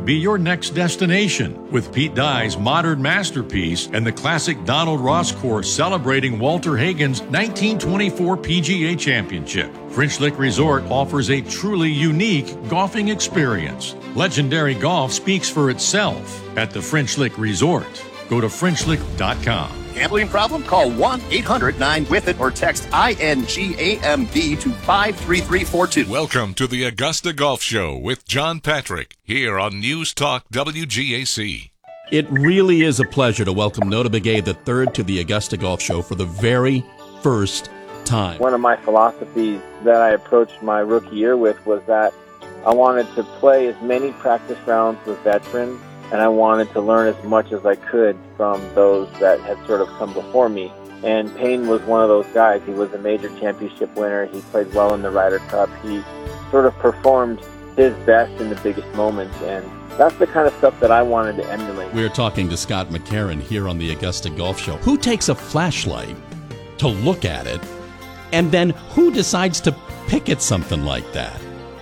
be your next destination with Pete Dye's modern masterpiece and the classic Donald Ross course celebrating Walter Hagen's 1924 PGA Championship. French Lick Resort offers a truly unique golfing experience. Legendary golf speaks for itself at the French Lick Resort. Go to FrenchLick.com. Gambling problem? Call 1-800-9-WITH-IT or text INGAMB to 53342. Welcome to the Augusta Golf Show with John Patrick here on News Talk WGAC. It really is a pleasure to welcome Notah Begay III to the Augusta Golf Show for the very first time. One of my philosophies that I approached my rookie year with was that I wanted to play as many practice rounds with veterans, and I wanted to learn as much as I could from those that had sort of come before me. And Payne was one of those guys. He was a major championship winner. He played well in the Ryder Cup. He sort of performed his best in the biggest moments, and that's the kind of stuff that I wanted to emulate. We're talking to Scott McCarron here on the Augusta Golf Show. Who takes a flashlight to look at it, and then who decides to pick at something like that?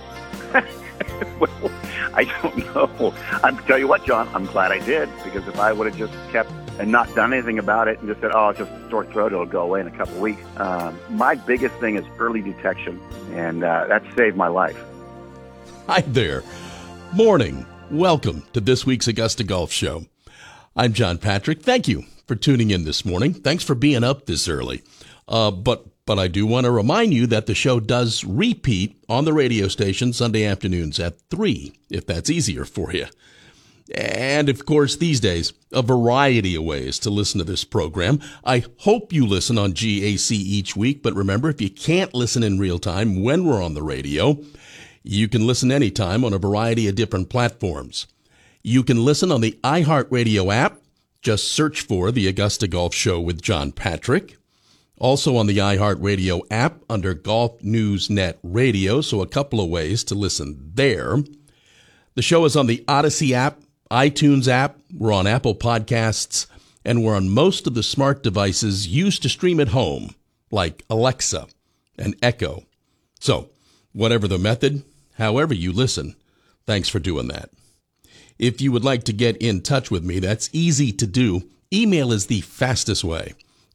Well, I don't know. I'll tell you what, John, I'm glad I did, because if I would have just kept and not done anything about it and just said, oh, it's just a sore throat, it'll go away in a couple of weeks. My biggest thing is early detection, and that saved my life. Hi there. Morning. Welcome to this week's Augusta Golf Show. I'm John Patrick. Thank you for tuning in this morning. Thanks for being up this early. But I do want to remind you that the show does repeat on the radio station Sunday afternoons at 3, if that's easier for you. And, of course, these days, a variety of ways to listen to this program. I hope you listen on GAC each week, but remember, if you can't listen in real time when we're on the radio, you can listen anytime on a variety of different platforms. You can listen on the iHeartRadio app. Just search for the Augusta Golf Show with John Patrick. Also on the iHeartRadio app under Golf News Net Radio, so a couple of ways to listen there. The show is on the Odyssey app, iTunes app, we're on Apple Podcasts, and we're on most of the smart devices used to stream at home, like Alexa and Echo. So, whatever the method, however you listen, thanks for doing that. If you would like to get in touch with me, that's easy to do. Email is the fastest way.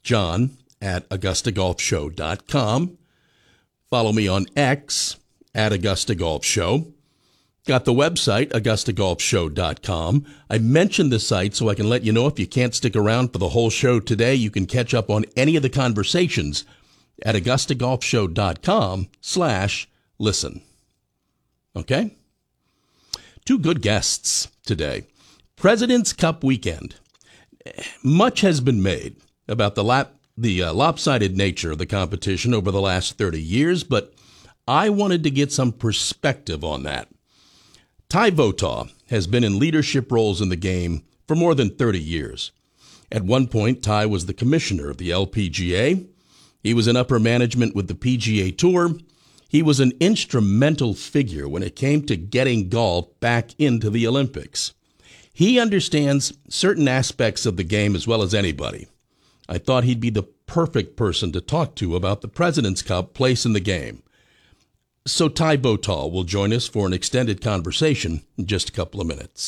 John@AugustaGolfShow.com. Follow me on X @AugustaGolfShow. Got the website, AugustaGolfShow.com. I mentioned the site so I can let you know if you can't stick around for the whole show today, you can catch up on any of the conversations at AugustaGolfShow.com/listen. Okay? Two good guests today. President's Cup weekend. Much has been made about the lopsided nature of the competition over the last 30 years, but I wanted to get some perspective on that. Ty Votaw has been in leadership roles in the game for more than 30 years. At one point, Ty was the commissioner of the LPGA. He was in upper management with the PGA Tour. He was an instrumental figure when it came to getting golf back into the Olympics. He understands certain aspects of the game as well as anybody. I thought he'd be the perfect person to talk to about the President's Cup place in the game. So Ty Votaw will join us for an extended conversation in just a couple of minutes.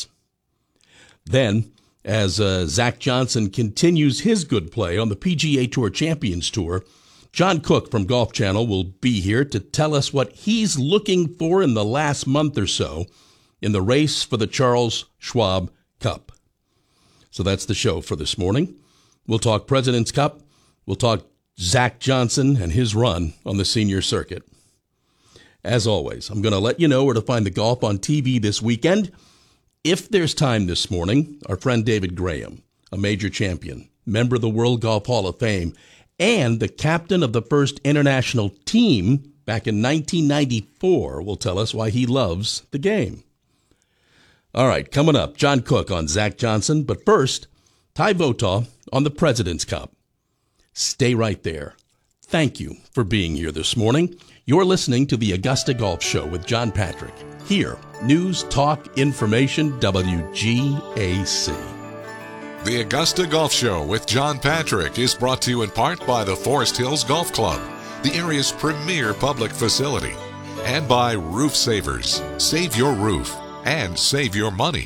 Then, as Zach Johnson continues his good play on the PGA Tour Champions Tour, John Cook from Golf Channel will be here to tell us what he's looking for in the last month or so in the race for the Charles Schwab Cup. So that's the show for this morning. We'll talk President's Cup. We'll talk Zach Johnson and his run on the senior circuit. As always, I'm going to let you know where to find the golf on TV this weekend. If there's time this morning, our friend David Graham, a major champion, member of the World Golf Hall of Fame, and the captain of the first international team back in 1994, will tell us why he loves the game. All right, coming up, John Cook on Zach Johnson. But first, Ty Votaw on the President's Cup. Stay right there. Thank you for being here this morning. You're listening to the Augusta Golf Show with John Patrick. Here, news, talk, information, WGAC. The Augusta Golf Show with John Patrick is brought to you in part by the Forest Hills Golf Club, the area's premier public facility, and by Roof Savers. Save your roof and save your money.